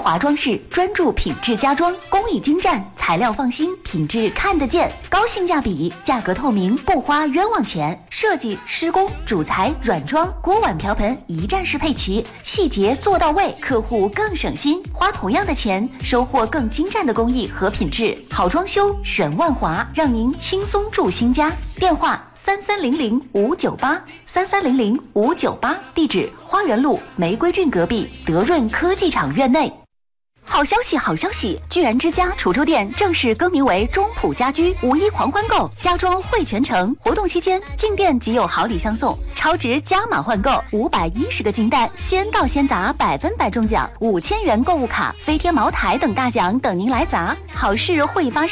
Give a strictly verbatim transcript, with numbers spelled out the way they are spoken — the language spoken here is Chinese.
华装饰，专注品质家装，工艺精湛，材料放心，品质看得见，高性价比，价格透明，不花冤枉钱。设计、施工、主材、软装、锅碗瓢盆一站式配齐，细节做到位，客户更省心，花同样的钱，收获更精湛的工艺和品质。好装修选万华，让您轻松住新家。电话三三零零五九八三三零零五九八，地址花园路玫瑰郡隔壁德润科技厂院内。好消息，好消息！居然之家滁州店正式更名为中普家居，五一狂欢购，家装汇全城。活动期间，进店即有好礼相送，超值加码换购，五百一十个金蛋，先到先砸，百分百中奖，五千元购物卡、飞天茅台等大奖等您来砸。好事会发生。